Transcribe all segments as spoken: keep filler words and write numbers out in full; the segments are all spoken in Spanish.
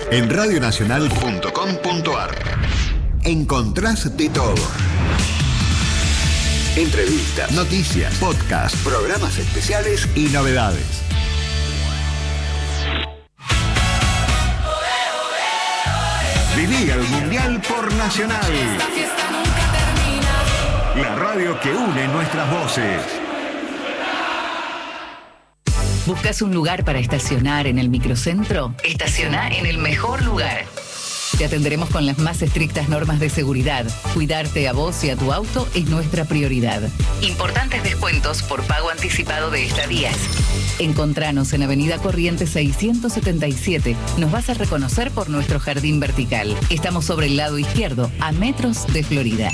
En radio nacional punto com punto ar encontrás de todo. Entrevistas, noticias, podcasts, programas especiales y novedades. Viví el Mundial por Nacional. La radio que une nuestras voces. ¿Buscas un lugar para estacionar en el microcentro? Estaciona en el mejor lugar. Te atenderemos con las más estrictas normas de seguridad. Cuidarte a vos y a tu auto es nuestra prioridad. Importantes descuentos por pago anticipado de estadías. Encontranos en Avenida Corrientes seiscientos setenta y siete. Nos vas a reconocer por nuestro jardín vertical. Estamos sobre el lado izquierdo, a metros de Florida.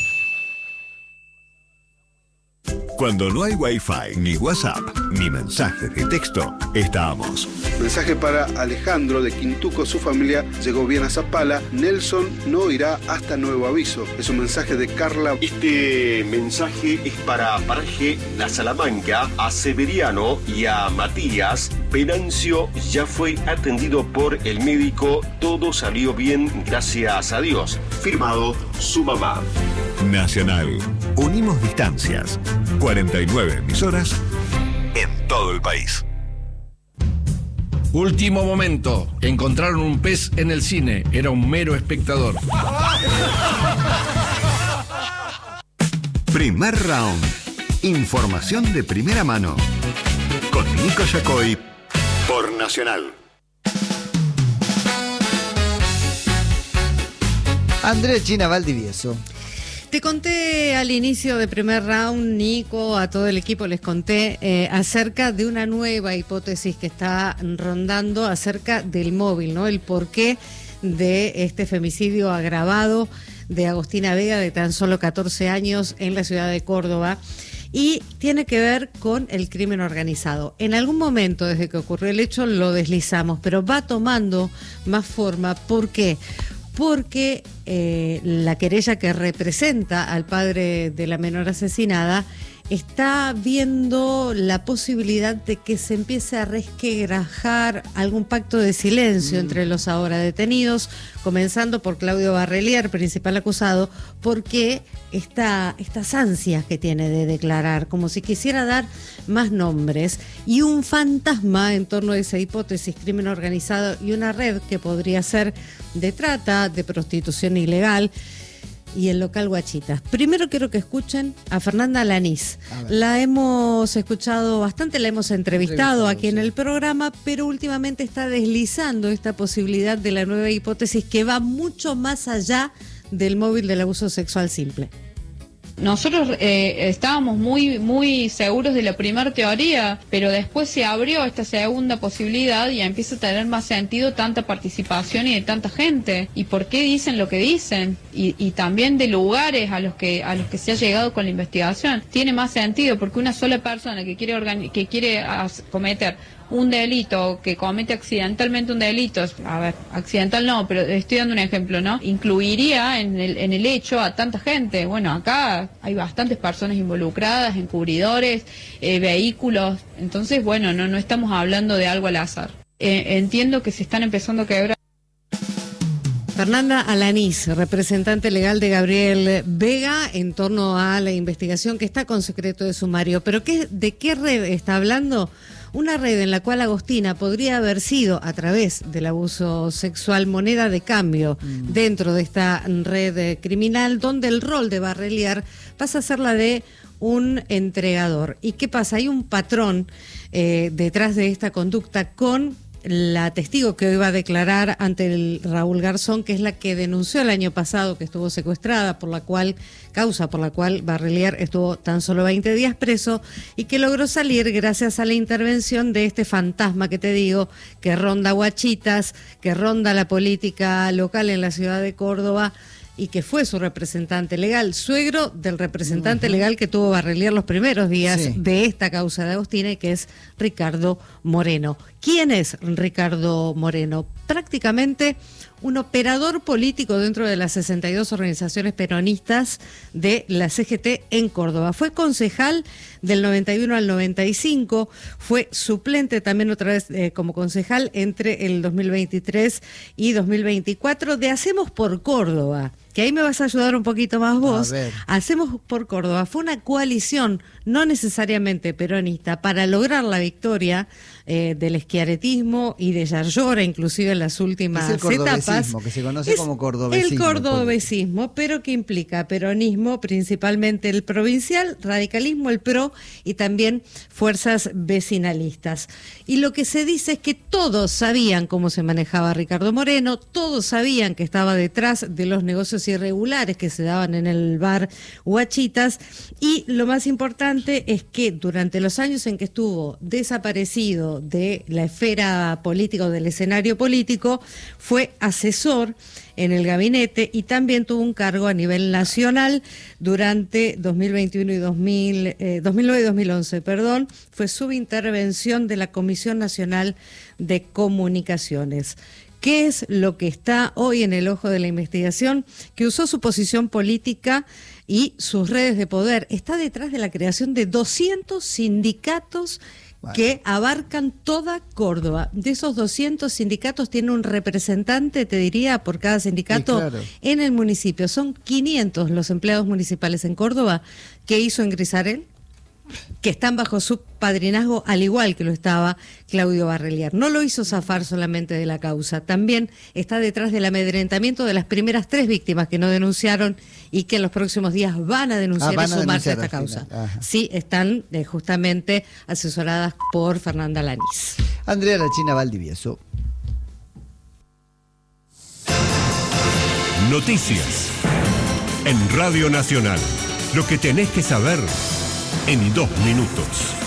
Cuando no hay Wi-Fi, ni WhatsApp, ni mensajes de texto, estamos. Mensaje para Alejandro de Quintuco, su familia llegó bien a Zapala. Nelson no irá hasta nuevo aviso. Es un mensaje de Carla. Este mensaje es para Paraje La Salamanca, a Severiano y a Matías. Venancio ya fue atendido por el médico, todo salió bien, gracias a Dios. Firmado su mamá. Nacional. Unimos distancias. cuarenta y nueve emisoras en todo el país. Último momento. Encontraron un pez en el cine. Era un mero espectador. Primer round. Información de primera mano. Con Nico Yacoy por Nacional. Andrea China Valdivieso. Te conté al inicio de primer round, Nico, a todo el equipo les conté eh, acerca de una nueva hipótesis que está rondando acerca del móvil, ¿no? El porqué de este femicidio agravado de Agostina Vega, de tan solo catorce años, en la ciudad de Córdoba. Y tiene que ver con el crimen organizado. En algún momento, desde que ocurrió el hecho, lo deslizamos, pero va tomando más forma. ¿Por qué? Porque eh, la querella que representa al padre de la menor asesinada está viendo la posibilidad de que se empiece a resquebrajar algún pacto de silencio mm. entre los ahora detenidos, comenzando por Claudio Barrelier, principal acusado, porque esta, estas ansias que tiene de declarar, como si quisiera dar más nombres, y un fantasma en torno a esa hipótesis, crimen organizado y una red que podría ser de trata, de prostitución ilegal, y el local Guachitas. Primero quiero que escuchen a Fernanda Alanís. La hemos escuchado bastante, la hemos entrevistado aquí en el programa, pero últimamente está deslizando esta posibilidad de la nueva hipótesis que va mucho más allá del móvil del abuso sexual simple. Nosotros eh, estábamos muy muy seguros de la primera teoría, pero después se abrió esta segunda posibilidad y empieza a tener más sentido tanta participación y de tanta gente. ¿Y por qué dicen lo que dicen? Y, y también de lugares a los que a los que se ha llegado con la investigación. Tiene más sentido porque una sola persona que quiere organi- que quiere as- cometer un delito, que comete accidentalmente un delito, a ver, accidental no, pero estoy dando un ejemplo, ¿no? Incluiría en el, en el hecho a tanta gente. Bueno, acá hay bastantes personas involucradas, encubridores, eh, vehículos, entonces, bueno, no, no estamos hablando de algo al azar. Eh, entiendo que se están empezando a quebrar. Fernanda Alanís, representante legal de Gabriel Vega en torno a la investigación que está con secreto de sumario. ¿Pero qué, de qué red está hablando? Una red en la cual Agostina podría haber sido, a través del abuso sexual, moneda de cambio mm. dentro de esta red eh, criminal, donde el rol de Barrelier pasa a ser la de un entregador. ¿Y qué pasa? Hay un patrón eh, detrás de esta conducta con la testigo que hoy va a declarar ante el Raúl Garzón, que es la que denunció el año pasado que estuvo secuestrada, por la cual, causa por la cual Barrelier estuvo tan solo veinte días preso y que logró salir gracias a la intervención de este fantasma que te digo, que ronda Guachitas, que ronda la política local en la ciudad de Córdoba y que fue su representante legal, suegro del representante uh-huh. legal que tuvo Barrelier los primeros días sí. de esta causa de Agostina, y que es Ricardo Moreno. ¿Quién es Ricardo Moreno? Prácticamente un operador político dentro de las sesenta y dos organizaciones peronistas de la C G T en Córdoba. Fue concejal del noventa y uno al noventa y cinco, fue suplente también otra vez eh, como concejal entre el dos mil veintitrés y dos mil veinticuatro de Hacemos por Córdoba, que ahí me vas a ayudar un poquito más vos. Hacemos por Córdoba fue una coalición no necesariamente peronista para lograr la victoria eh, del schiarettismo y de Yarlora, inclusive en las últimas es el etapas. Que se conoce es como cordobesismo. El cordobesismo, pero que implica peronismo, principalmente el provincial, radicalismo, el PRO y también fuerzas vecinalistas. Y lo que se dice es que todos sabían cómo se manejaba Ricardo Moreno, todos sabían que estaba detrás de los negocios irregulares que se daban en el bar Huachitas, y lo más importante es que durante los años en que estuvo desaparecido de la esfera política o del escenario político, fue asesor en el gabinete y también tuvo un cargo a nivel nacional durante dos mil veintiuno y dos mil, eh, dos mil nueve y dos mil once, perdón, fue subintervención de la Comisión Nacional de Comunicaciones. ¿Qué es lo que está hoy en el ojo de la investigación? Que usó su posición política y sus redes de poder. Está detrás de la creación de doscientos sindicatos bueno. que abarcan toda Córdoba. De esos doscientos sindicatos tiene un representante, te diría, por cada sindicato sí, claro. en el municipio. Son quinientos los empleados municipales en Córdoba. ¿Qué hizo en Grisarel? Que están bajo su padrinazgo, al igual que lo estaba Claudio Barrelier. No lo hizo zafar solamente de la causa, también está detrás del amedrentamiento de las primeras tres víctimas que no denunciaron y que en los próximos días van a denunciar ah, van y sumarse a, a esta causa. Sí, están eh, justamente asesoradas por Fernanda Lanís. Andrea La China Valdivieso. Noticias en Radio Nacional. Lo que tenés que saber en dos minutos.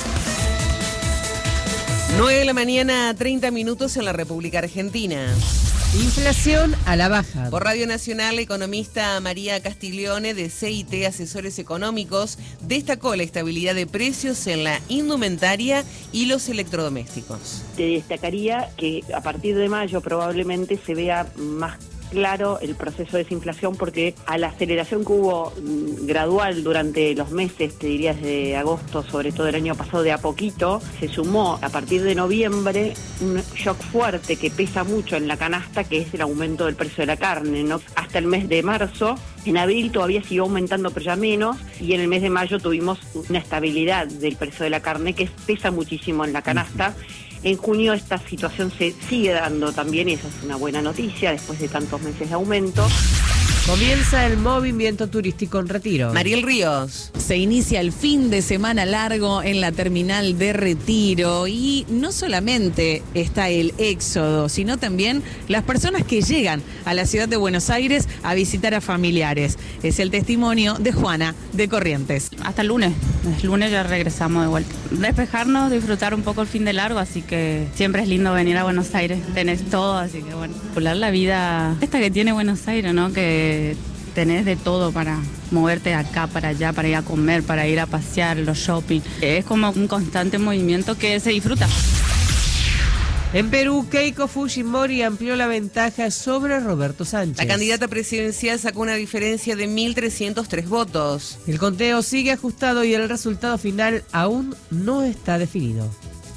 nueve de la mañana, treinta minutos en la República Argentina. Inflación a la baja. Por Radio Nacional, la economista María Castiglione de C I T Asesores Económicos destacó la estabilidad de precios en la indumentaria y los electrodomésticos. Te destacaría que a partir de mayo probablemente se vea más claro el proceso de desinflación, porque a la aceleración que hubo mmm, gradual durante los meses, te diría desde agosto, sobre todo el año pasado, de a poquito, se sumó a partir de noviembre un shock fuerte que pesa mucho en la canasta, que es el aumento del precio de la carne, ¿no? Hasta el mes de marzo, en abril todavía siguió aumentando, pero ya menos, y en el mes de mayo tuvimos una estabilidad del precio de la carne que pesa muchísimo en la canasta. En junio esta situación se sigue dando también y esa es una buena noticia después de tantos meses de aumento. Comienza el movimiento turístico en Retiro. Mariel Ríos. Se inicia el fin de semana largo en la terminal de Retiro y no solamente está el éxodo, sino también las personas que llegan a la ciudad de Buenos Aires a visitar a familiares. Es el testimonio de Juana de Corrientes. Hasta el lunes. El lunes ya regresamos de vuelta. Despejarnos, disfrutar un poco el fin de largo, así que siempre es lindo venir a Buenos Aires. Tenés todo, así que bueno, popular la vida esta que tiene Buenos Aires, ¿no? Que tenés de todo para moverte de acá para allá, para ir a comer, para ir a pasear, los shopping. Es como un constante movimiento que se disfruta. En Perú, Keiko Fujimori amplió la ventaja sobre Roberto Sánchez. La candidata presidencial sacó una diferencia de mil trescientos tres votos. El conteo sigue ajustado y el resultado final aún no está definido.